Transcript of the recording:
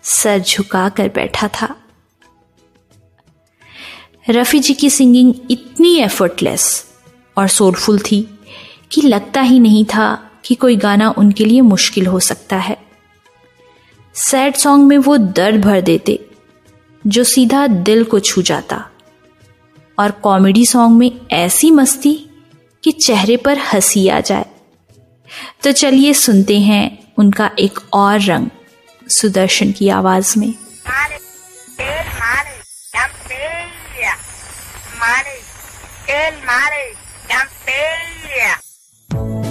Sir झुका कर बैठा था। रफ़ी जी की सिंगिंग इतनी एफर्टलेस और सोलफुल थी कि लगता ही नहीं था कि कोई गाना उनके लिए मुश्किल हो सकता है। सैड सॉन्ग में वो दर्द भर देते जो सीधा दिल को छू जाता, और कॉमेडी सॉन्ग में ऐसी मस्ती कि चेहरे पर हंसी आ जाए। तो चलिए सुनते हैं उनका एक और रंग सुदर्शन की आवाज में। मारे